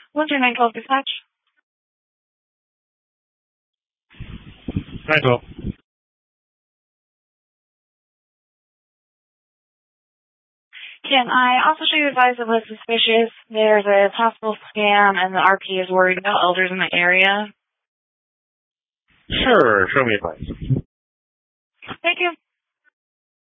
What's your 912 dispatch? 912. Can I also show you advise of what's suspicious? There's a possible scam, and the RP is worried about elders in the area. Sure, show me advice. Thank you.